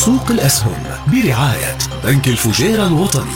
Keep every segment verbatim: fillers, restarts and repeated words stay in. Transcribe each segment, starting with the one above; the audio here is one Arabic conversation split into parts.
سوق الأسهم برعاية بنك الفجيرة الوطني.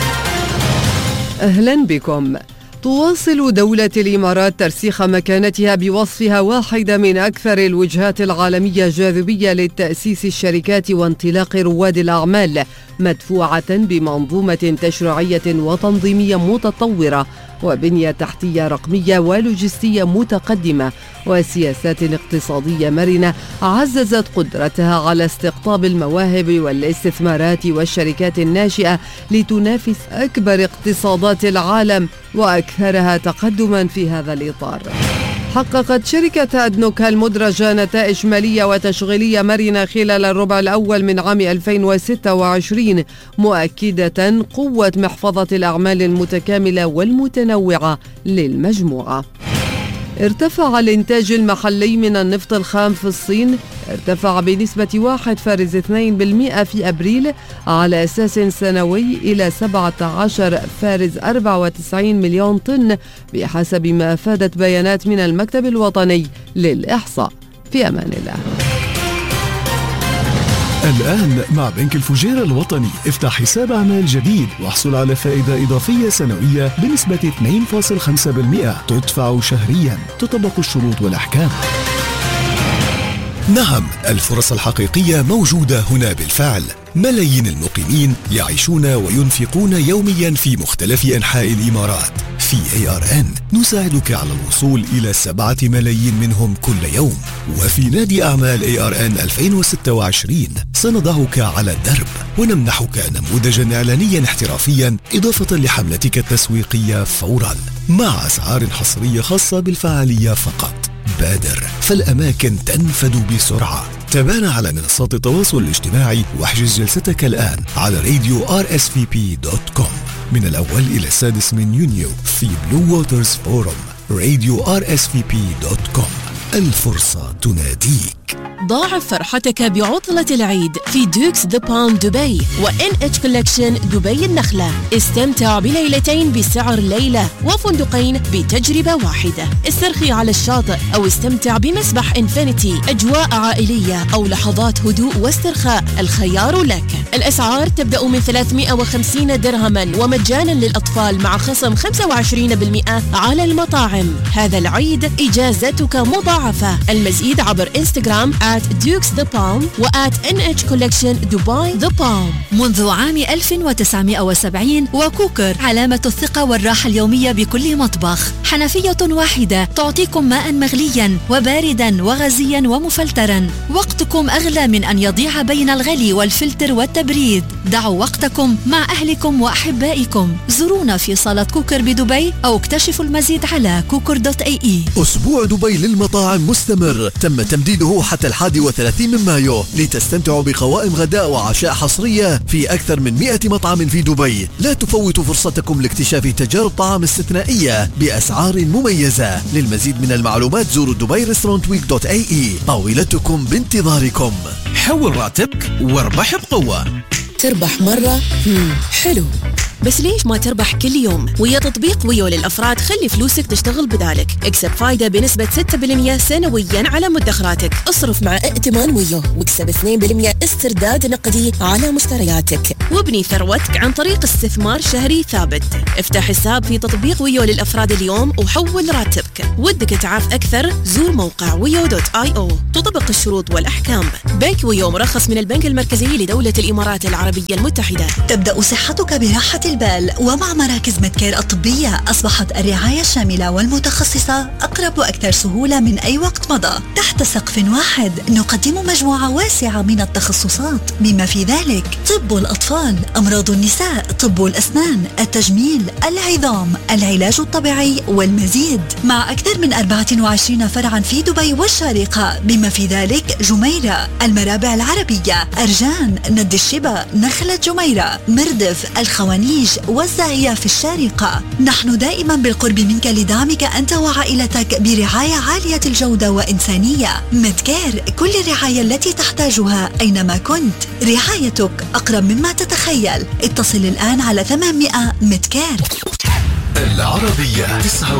أهلا بكم. تواصل دولة الإمارات ترسيخ مكانتها بوصفها واحدة من أكثر الوجهات العالمية جاذبية لتأسيس الشركات وانطلاق رواد الأعمال، مدفوعة بمنظومة تشريعية وتنظيمية متطورة وبنية تحتية رقمية ولوجستية متقدمة وسياسات اقتصادية مرنة عززت قدرتها على استقطاب المواهب والاستثمارات والشركات الناشئة لتنافس أكبر اقتصادات العالم وأكثرها تقدما في هذا الإطار. حققت شركة أدنوك المدرجة نتائج مالية وتشغيلية مرنة خلال الربع الأول من عام ألفين وستة وعشرين، مؤكدة قوة محفظة الأعمال المتكاملة والمتنوعة للمجموعة. ارتفع الإنتاج المحلي من النفط الخام في الصين، ارتفع بنسبة واحد فاصلة اثنين بالمئة في أبريل على أساس سنوي إلى سبعة عشر فاصلة أربعة وتسعين مليون طن بحسب ما أفادت بيانات من المكتب الوطني للإحصاء. في أمان الله. الآن مع بنك الفجيرة الوطني افتح حساب أعمال جديد واحصل على فائدة إضافية سنوية بنسبة اثنين فاصلة خمسة بالمئة تدفع شهريا، تطبق الشروط والأحكام. نعم، الفرص الحقيقية موجودة هنا بالفعل. ملايين المقيمين يعيشون وينفقون يوميا في مختلف أنحاء الإمارات. في إيه آر إن نساعدك على الوصول إلى سبعة ملايين منهم كل يوم، وفي نادي أعمال إيه آر إن ألفين وستة وعشرين سنضعك على الدرب ونمنحك نموذجا إعلانيا احترافيا إضافة لحملتك التسويقية فورا مع أسعار حصرية خاصة بالفعالية فقط. بادر فالأماكن تنفد بسرعة. تابعنا على منصات التواصل الاجتماعي واحجز جلستك الآن على راديو آر إس في بي دوت كوم من الأول إلى السادس من يونيو في بلو ووترز فورم. راديو آر إس في بي دوت كوم، الفرصة تناديك. ضاعف فرحتك بعطلة العيد في دوكس ذا بالم دبي وإن إتش كولكشن دبي النخلة. استمتع بليلتين بسعر ليلة وفندقين بتجربة واحدة. استرخي على الشاطئ أو استمتع بمسبح إنفينيتي، أجواء عائلية أو لحظات هدوء واسترخاء، الخيار لك. الأسعار تبدأ من ثلاثمئة وخمسين درهما ومجانا للأطفال مع خصم خمسة وعشرين بالمئة على المطاعم. هذا العيد إجازتك مضاعفة. المزيد عبر إنستغرام at Dukes the Palm و at إن إتش Collection Dubai the Palm. منذ عام ألف وتسعمئة وسبعين وكوكر، علامة الثقة والراحة اليومية بكل مطبخ. حنفية واحدة تعطيكم ماء مغليا وباردا وغازيا ومفلترا. وقتكم أغلى من أن يضيع بين الغلي والفلتر والتبريد. دعوا وقتكم مع أهلكم وأحبائكم. زورونا في صالة كوكر بدبي أو اكتشفوا المزيد على كوكر دوت إيه إي. أسبوع دبي للمطاعم مستمر، تم تمديده حتى الحادي والثلاثين من مايو لتستمتعوا بقوائم غداء وعشاء حصرية في أكثر من مئة مطعم في دبي. لا تفوتوا فرصتكم لاكتشاف تجارب طعام استثنائية بأسعار مميزة. للمزيد من المعلومات زوروا دبي ريستورانت ويك دوت إيه إي. طاولتكم بانتظاركم. حول راتبك واربح بقوة. تربح مرة؟ مم. حلو، بس ليش ما تربح كل يوم؟ ويا تطبيق ويو للأفراد خلي فلوسك تشتغل بذلك. اكسب فايدة بنسبة ستة بالمئة سنويا على مدخراتك. اصرف مع ائتمان ويو واكسب اثنين بالمئة استرداد نقدي على مشترياتك. وابني ثروتك عن طريق استثمار شهري ثابت. افتح حساب في تطبيق ويو للأفراد اليوم وحول راتبك. ودك تعرف أكثر؟ زور موقع ويو دوت آي أو. تطبق الشروط والأحكام. بنك ويو مرخص من البنك المركزي لدولة الإمارات العربية المتحدة. تبدأ صحتك براحة البال، ومع مراكز مدكير الطبية أصبحت الرعاية الشاملة والمتخصصة أقرب وأكثر سهولة من أي وقت مضى. تحت سقف واحد نقدم مجموعة واسعة من التخصصات بما في ذلك طب الأطفال، أمراض النساء، طب الأسنان، التجميل، العظام، العلاج الطبيعي والمزيد، مع أكثر من أربعة وعشرين فرعا في دبي والشارقة بما في ذلك جميرة، المرابع العربية، أرجان، ند الشبا، نخلة جميرة، مردف، الخوانيج والزاهية في الشارقة. نحن دائما بالقرب منك لدعمك أنت وعائلتك برعاية عالية الجودة وإنسانية. مدكير، كل الرعاية التي تحتاجها أينما كنت. رعايتك أقرب مما تتخيل. اتصل الآن على ثمانمئة مدكير. العربية تسعة